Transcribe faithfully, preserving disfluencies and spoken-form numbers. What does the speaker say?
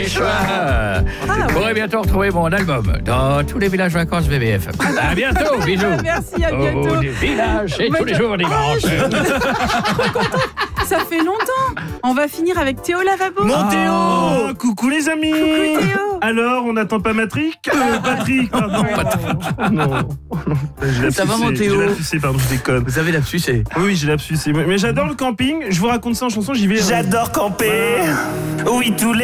Choix. Vous pourrez bientôt retrouver mon album dans tous les villages vacances V V F. À bientôt, bisous. Merci, à bientôt. Au village et Mais tous les je- jours dimanche. Ça fait longtemps. On va finir avec Théo Lavabo. Mon Théo. Oh, coucou les amis. Coucou Théo. Alors, on n'attend pas Matrick euh, Patrick, pardon. Non, non. J'ai Ça va, mon lapsusé, Théo? J'ai lapsusé, pardon, je déconne. Vous avez lapsusé. Oui, oui, j'ai lapsusé. Mais mais j'adore le camping. Je vous raconte ça en chanson, j'y vais. euh, J'adore camper. Oui, tous les